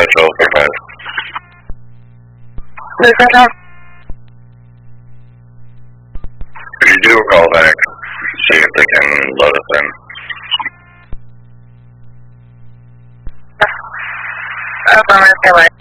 Central 35. Who's that now? If you do, call back. See if they can load us in. I'm on my way.